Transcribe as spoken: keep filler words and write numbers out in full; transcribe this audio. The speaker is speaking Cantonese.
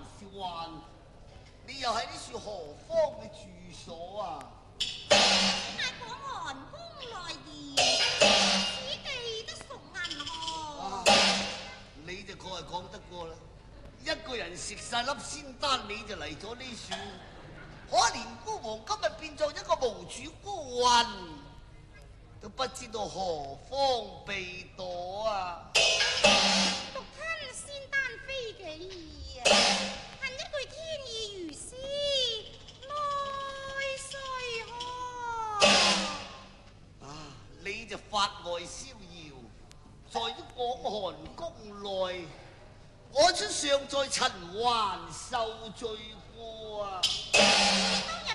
是還？你又喺呢處何方嘅住所啊？ 乃廣寒宮來電，此地都屬銀河。 你就確係講得過啦！一個人食晒粒仙丹，你就嚟咗呢處。可憐孤王今日變做一個無主孤魂，都不知道何方避躲啊！ 獨吞仙丹非己意啊！恨一句天意如斯，奈誰何？ 啊！你就法外逍遙，在於廣寒宮內，我出尚在塵寰受罪過啊！ 都